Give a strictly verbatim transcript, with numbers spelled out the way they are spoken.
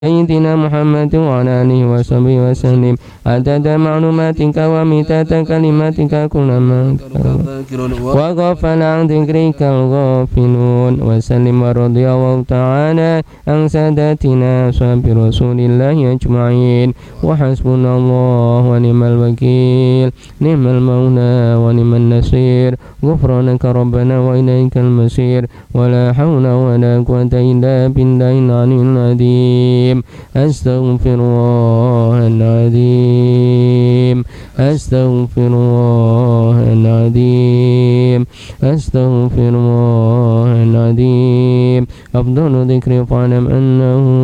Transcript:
سيدنا محمد وعلى آله وصحبه وسلم عدد معلوماتك ومداد كلماتك كلما وغفل عن ذكرك الغافلون وسلم ورضي الله تعالى عن ساداتنا أصحاب رسول الله أجمعين وحسبنا الله ونعم الوكيل نعم المولى ونعم النصير غفرانك ربنا وإليك المصير ولا حول ولا قوة إلا بالله العلي العظيم أستغفر الله العظيم أستغفر الله العظيم أستغفر الله العظيم أفضل ذكر فاعلم أنه